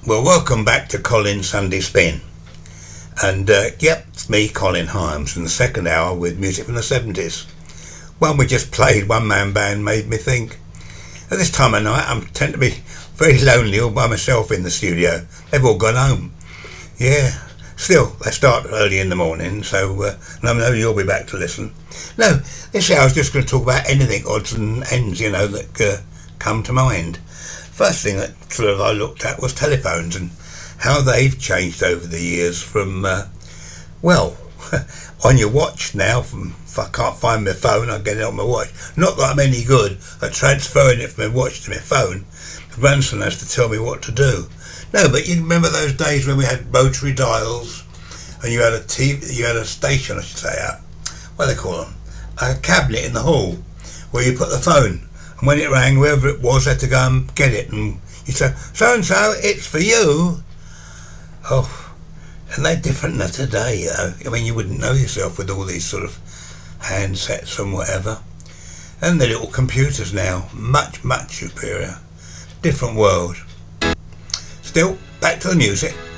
Well, welcome back to Colin Sunday Spin. And, yep, it's me, Colin Hyams, in the second hour with music from the 70s. One we just played, One Man Band, made me think. At this time of night, I tend to be very lonely all by myself in the studio. They've all gone home. Yeah, still, they start early in the morning, so and I know you'll be back to listen. No, this hour I was just going to talk about anything odds and ends, that come to mind. First thing that sort of I looked at was telephones and how they've changed over the years from, on your watch now, if I can't find my phone, I get it on my watch. Not that I'm any good at transferring it from my watch to my phone. The grandson has to tell me what to do. No, but you remember those days when we had rotary dials and you had a TV, you had a station, I should say, what do they call them? A cabinet in the hall where you put the phone. And when it rang, whoever it was had to go and get it. And you say, so-and-so, it's for you. Oh, and they're different than today, I mean, you wouldn't know yourself with all these sort of handsets and whatever. And the little computers now, much, much superior. Different world. Still, back to the music.